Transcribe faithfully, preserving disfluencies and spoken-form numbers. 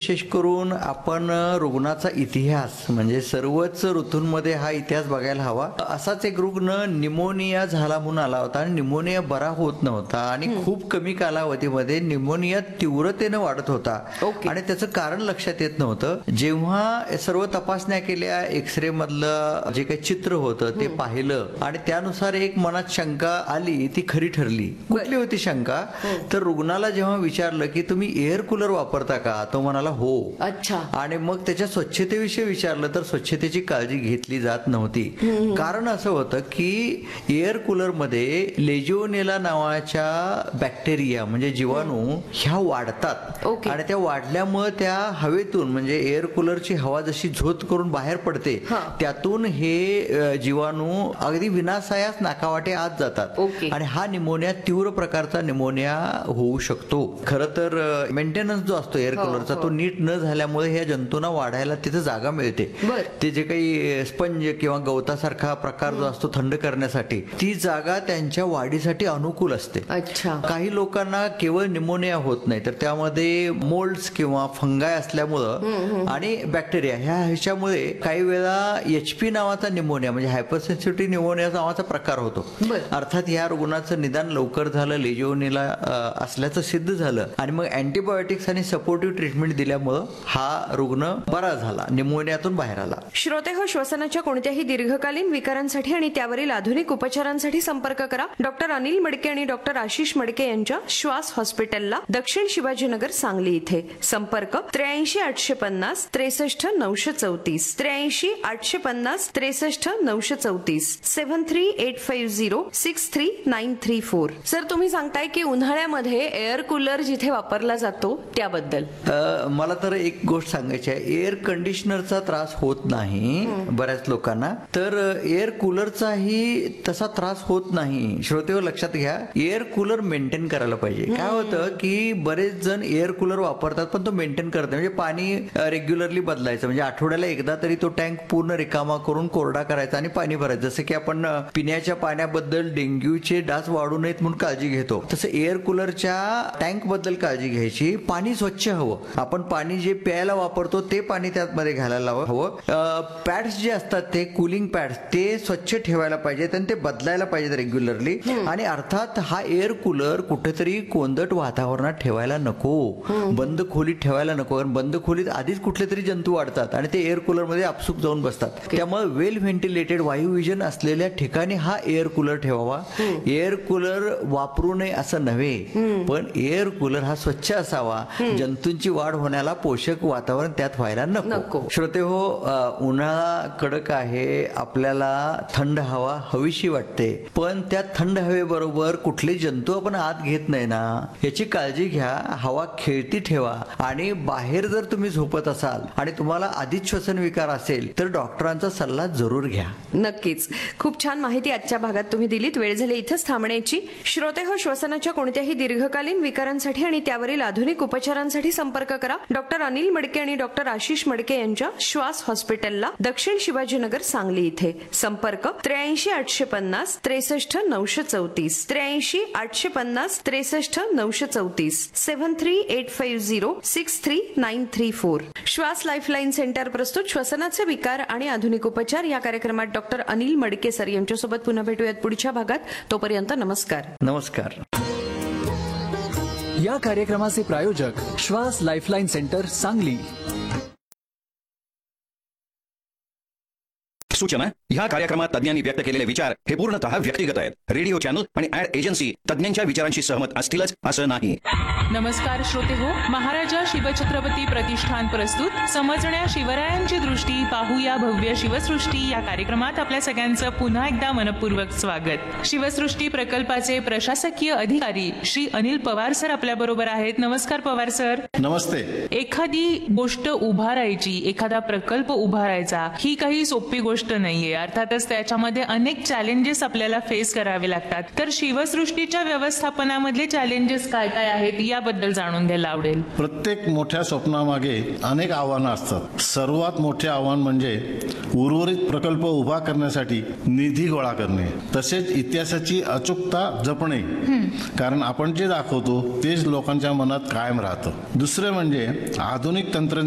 विशेष करून आपण रुग्णाचा इतिहास म्हणजे सर्वच ऋतूंमध्ये हा इतिहास बघायला हवा. असाच एक रुग्ण निमोनिया झाला म्हणून आला होता आणि निमोनिया बरा होत नव्हता आणि खूप कमी कालावधीमध्ये निमोनिया तीव्रतेनं वाढत होता आणि त्याचं कारण लक्षात येत नव्हतं. जेव्हा सर्व तपासण्या केल्या, एक्सरे मधलं जे काही चित्र होतं ते पाहिलं आणि त्यानुसार एक मनात शंका आली, ती खरी ठरली. कुठली होती शंका? तर रुग्णाला जेव्हा विचारलं की तुम्ही एअर कूलर वापरता का, तो म्हणाला हो. अच्छा. आणि मग त्याच्या स्वच्छतेविषयी विचारलं तर स्वच्छतेची काळजी घेतली जात नव्हती. कारण असं होतं की एअर कूलर मध्ये लेजिओनेला नावाच्या बॅक्टेरिया म्हणजे जीवाणू ह्या वाढतात आणि त्या वाढल्यामुळे त्या हवेतून म्हणजे एअर कूलरची हवा जशी झोत करून बाहेर पडते त्यातून हे जीवाणू अगदी विनासायास नाकावाटे आत जातात आणि हा निमोनिया तीव्र प्रकारचा निमोनिया होऊ शकतो. खर तर मेंटेनन्स जो असतो एअर कूलरचा तो नीट न झाल्यामुळे ह्या जंतूंना वाढायला तिथे जागा मिळते. ते जे काही स्पंज किंवा गवतासारखा प्रकार जो असतो थंड करण्यासाठी ती जागा त्यांच्या वाढीसाठी अनुकूल असते. काही लोकांना केवळ निमोनिया होत नाही तर त्यामध्ये मोल्ड्स किंवा फंगाय असल्यामुळं आणि बॅक्टेरिया ह्या ह्याच्यामुळे काही वेळा एचपी नावाचा निमोनिया म्हणजे हायपरसेन्सिटिव्ह निमोनिया नावाचा प्रकार होतो. अर्थात ह्या रुग्णाचं निदान लवकर झालं, लेजिओनेला असल्याचं सिद्ध झालं आणि मग अँटीबायोटिक्स आणि सपोर्टिव्ह ट्रीटमेंट दिल्यामुळं हा रुग्ण बरा झाला, निमोनियातून बाहेर आला. श्रोते हो, श्वसनाच्या कोणत्याही दीर्घकालीन विकारांसाठी आणि त्यावरील आधुनिक उपचारांसाठी संपर्क करा डॉक्टर अनिल मडके आणि डॉक्टर आशिष मडके यांच्या श्वास हॉस्पिटलला, दक्षिण शिवाजीनगर, सांगली इथे. संपर्क त्र्याऐंशी आठशे पन्नास त्रेसष्ट नऊशे चौतीस त्र्याऐंशी आठशे पन्नास त्रेसष्ट नऊशे चौतीस seven three eight five zero six three nine three four. Sir, तुम्ही सांगताय की उन्हाळ्यामध्ये एअर कूलर जिथे वापरला जातो त्याबद्दल मला तर एक गोष्ट सांगायची आहे. एअर कंडिशनरचा त्रास होत नाही बऱ्याच लोकांना, तर एअर कूलरचाही तसा त्रास होत नाही. श्रोतेहो लक्षात घ्या, एअर कूलर मेंटेन करायला पाहिजे. काय होतं की बरेच जण एअर कूलर वापरतात पण तो मेंटेन करत नाही. म्हणजे पाणी रेग्युलरली बदलायचं, म्हणजे आठवड्याला एकदा तरी तो टँक पूर्ण रिकामा करून कोरडा करायचा आणि पाणी भरायचं. जसं की आपण पिण्याच्या पाण्याबद्दल डेंग्यूचे डास वाढू नयेत म्हणून काळजी घेतो, तसं एअर कूलरच्या टँक बद्दल काळजी घ्यायची. पाणी स्वच्छ हवं. आपण पाणी जे प्यायला वापरतो ते पाणी त्यामध्ये घालायला हवं. पॅड्स जे असतात ते कूलिंग पॅड्स ते स्वच्छ ठेवायला पाहिजेत आणि ते बदलायला पाहिजेत रेग्युलरली. आणि अर्थात हा एअर कूलर कुठेतरी कोंदट वातावरणात ठेवायला नको, बंद खोलीत ठेवायला नको. कारण बंद खोलीत आधीच कुठले तरी जंतू वाढतात आणि ते एअर कूलर मध्ये आपसूक जाऊन बसतात. त्यामुळे वेल व्हेंटिलेटेड वायू विजन असलेल्या ठिकाणी हा एअर कूलर ठेवावा. एअर कूलर वापरू नये असं नव्हे, पण एअर कूलर हा स्वच्छ असावा. जंतूंची वाढ होण्याला पोषक वातावरण त्यात व्हायला नको. श्रोते हो, उन्हाळा कडक आहे, आपल्याला थंड हवा हवीशी वाटते, पण त्या थंड हवेबरोबर कुठले जंतू आपण आत घेत नाही ना याची काळजी घ्या. हवा खेळती ठेवा आणि बाहेर जर तुम्ही झोपत असाल आणि तुम्हाला आधीच श्वसन विकार असेल तर डॉक्टरांचा सल्ला जरूर घ्या. नक्कीच. खूप छान माहिती आजच्या भागात तुम्ही दिलीत. वेळ झाली इथंच थांबण्याची. श्रोते हो, श्वसनाच्या कोणत्याही दीर्घकालीन विकारांसाठी आणि त्यावरील आधुनिक उपचारांसाठी संपर्क करा डॉक्टर अनिल मडके आणि डॉक्टर आशिष मडके यांच्या श्वास हॉस्पिटलला, दक्षिण शिवाजीनगर, सांगली इथे. संपर्क त्र्याऐंशी आठशे पन्नास त्रेसष्ट नऊशे चौतीस त्र्याऐंशी आठशे पन्नास त्रेसष्ट नऊशे चौतीस seven three eight five zero six three nine three four. श्वास लाईफलाईन सेंटर प्रस्तुत श्वसनाचे विकार आणि आधुनिक उपचार या कार्यक्रमात डॉक्टर अनिल मडके सर यांच्यासोबत पुन्हा भेटूयात पुढच्या भागात. तोपर्यंत नमस्कार. नमस्कार. या कार्यक्रमाचे प्रायोजक श्वास लाईफलाईन सेंटर, सांगली. सूचना: ह्या कार्यक्रमात तज्ञांनी व्यक्त केलेले विचार हे पूर्णतः व्यक्तिगत आहेत. रेडिओ चॅनल आणि ऍड एजन्सी तज्ञांच्या विचारांशी सहमत असतीलच असं नाही. नमस्कार श्रोते हो, महाराजा शिवछत्रपती प्रतिष्ठान प्रस्तुत समजण्या शिवरायांची दृष्टी, पाहूया भव्य शिवसृष्टी या कार्यक्रमात आपल्या सगळ्यांचं पुन्हा एकदा मनपूर्वक स्वागत. शिवसृष्टी प्रकल्पाचे प्रशासकीय अधिकारी श्री अनिल पवार सर आपल्या बरोबर आहेत. नमस्कार पवार सर. नमस्ते. एखादी गोष्ट उभारायची, एखादा प्रकल्प उभारायचा ही काही सोपी गोष्ट नाहीये. अर्थातच त्याच्यामध्ये अनेक चॅलेंजेस आपल्याला फेस करावे लागतात. तर शिवसृष्टीच्या व्यवस्थापनामधले चॅलेंजेस काय काय आहेत याबद्दल जाणून घ्यायला आवडेल. प्रत्येक मोठ्या स्वप्नामागे अनेक आव्हानं असतात. सर्वात मोठे आव्हान म्हणजे उर्वरित प्रकल्प उभा करण्यासाठी निधी गोळा करणे, तसेच इतिहासाची अचूकता जपणे. कारण आपण जे दाखवतो तेच लोकांच्या मनात कायम राहतं. दुसरे म्हणजे आधुनिक तंत्रज्ञान